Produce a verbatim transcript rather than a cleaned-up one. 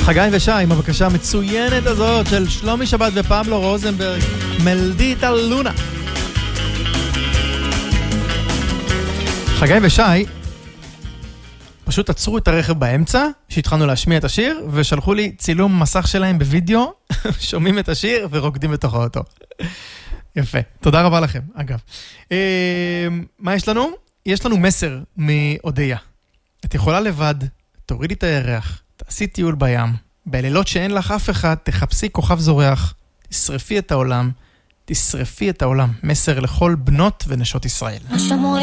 חגי ושי עם הבקשה המצוינת הזאת של שלומי שבת ופבלו רוזנברג, מלדיטה לונה. חגי ושי פשוט עצרו את הרכב באמצע שהתחלנו להשמיע את השיר ושלחו לי צילום מסך שלהם בווידאו, שומעים את השיר ורוקדים בתוך האוטו. יפה, תודה רבה לכם. אגב, מה יש לנו? יש לנו מסר מאודיה. את יכולה לבד, תורידי את הירח, תעשי טיול בים, בלילות שאין לך אף אחד, תחפשי כוכב זורח, תשרפי את העולם, תשרפי את העולם. מסר לכל בנות ונשות ישראל.